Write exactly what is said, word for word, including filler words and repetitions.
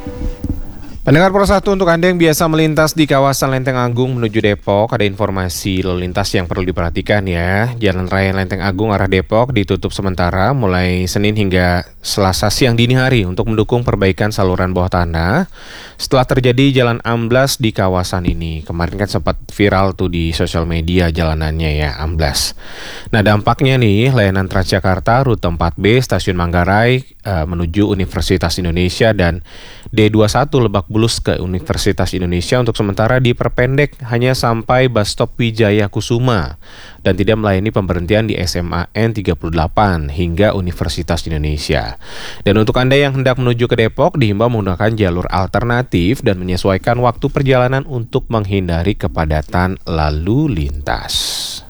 Pendengar Pro satu, untuk Anda yang biasa melintas di kawasan Lenteng Agung menuju Depok, ada informasi lalu lintas yang perlu diperhatikan ya. Jalan Raya Lenteng Agung arah Depok ditutup sementara mulai Senin hingga Selasa siang dini hari untuk mendukung perbaikan saluran bawah tanah setelah terjadi jalan amblas di kawasan ini. Kemarin kan sempat viral tuh di sosial media jalanannya ya, amblas. Nah, dampaknya nih, layanan Transjakarta rute empat B Stasiun Manggarai uh, menuju Universitas Indonesia dan D dua puluh satu Lebak Bulus ke Universitas Indonesia untuk sementara diperpendek hanya sampai bus stop Wijaya Kusuma dan tidak melayani pemberhentian di S M A N tiga puluh delapan hingga Universitas Indonesia. Dan untuk Anda yang hendak menuju ke Depok, dihimbau menggunakan jalur alternatif dan menyesuaikan waktu perjalanan untuk menghindari kepadatan lalu lintas.